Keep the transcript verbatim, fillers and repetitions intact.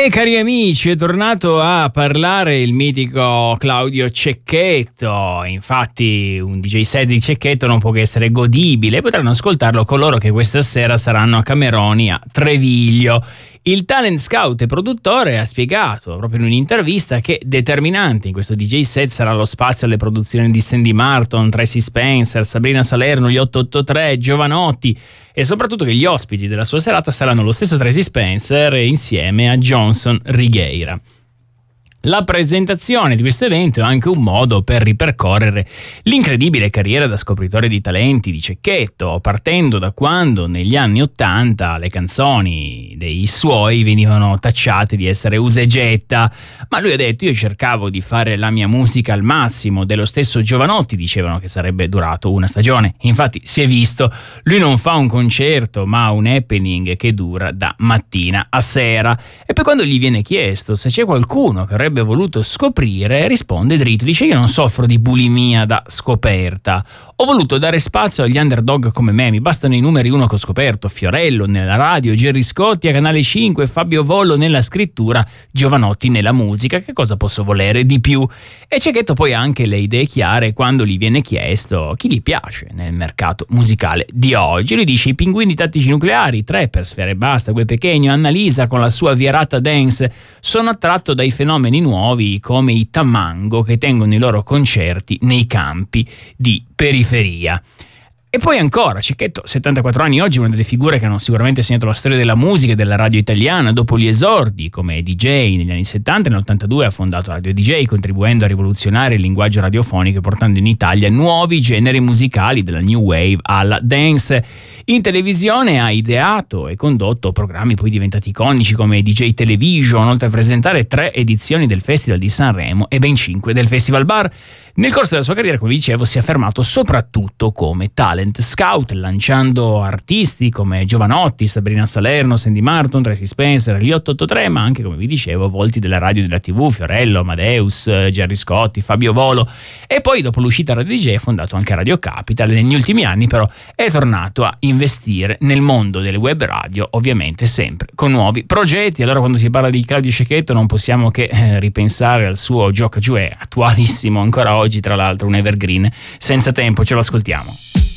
E cari amici, è tornato a parlare il mitico Claudio Cecchetto. Infatti un D J set di Cecchetto non può che essere godibile. Potranno ascoltarlo coloro che questa sera saranno a Cameroni a Treviglio. Il talent scout e produttore ha spiegato proprio in un'intervista che determinante in questo D J set sarà lo spazio alle produzioni di Sandy Martin, Tracy Spencer, Sabrina Salerno, gli otto otto tre, Giovanotti, e soprattutto che gli ospiti della sua serata saranno lo stesso Tracy Spencer insieme a Johnson Righeira. La presentazione di questo evento è anche un modo per ripercorrere l'incredibile carriera da scopritore di talenti di Cecchetto, partendo da quando negli anni ottanta le canzoni dei suoi venivano tacciate di essere usa e getta, ma lui ha detto: io cercavo di fare la mia musica al massimo. Dello stesso Giovanotti dicevano che sarebbe durato una stagione, infatti si è visto, lui non fa un concerto ma un happening che dura da mattina a sera. E poi quando gli viene chiesto se c'è qualcuno che avrebbe voluto scoprire, risponde dritto, dice: io non soffro di bulimia da scoperta, ho voluto dare spazio agli underdog come me, mi bastano i numeri uno che ho scoperto, Fiorello nella radio, Gerry Scotti a Canale cinque, Fabio Vollo nella scrittura, Giovanotti nella musica, che cosa posso volere di più? E Cecchetto poi ha anche le idee chiare quando gli viene chiesto chi gli piace nel mercato musicale di oggi. Lui dice: i Pinguini Tattici Nucleari, Trapper, Sfera Ebbasta, Gue Pequeno, Annalisa con la sua virata dance. Sono attratto dai fenomeni nuovi come i Tamango che tengono i loro concerti nei campi di periferia. E poi ancora, Cecchetto, settantaquattro anni oggi, una delle figure che hanno sicuramente segnato la storia della musica e della radio italiana. Dopo gli esordi come D J negli anni settanta, nell'ottantadue ha fondato Radio D J, contribuendo a rivoluzionare il linguaggio radiofonico e portando in Italia nuovi generi musicali, dalla new wave alla dance. In televisione ha ideato e condotto programmi poi diventati iconici come D J Television, oltre a presentare tre edizioni del Festival di Sanremo e ben cinque del Festival Bar. Nel corso della sua carriera, come dicevo, si è affermato soprattutto come talent scout, lanciando artisti come Giovanotti, Sabrina Salerno, Sandy Martin, Tracy Spencer, gli otto otto tre, ma anche, come vi dicevo, volti della radio e della tivù, Fiorello, Amadeus, Gerry Scotti, Fabio Volo. E poi, dopo l'uscita Radio D J, ha fondato anche Radio Capital. Negli ultimi anni però è tornato a investire nel mondo delle web radio, ovviamente sempre con nuovi progetti. Allora, quando si parla di Claudio Cecchetto non possiamo che eh, ripensare al suo Gioca Giù, è attualissimo ancora oggi, tra l'altro un evergreen senza tempo. Ce lo ascoltiamo.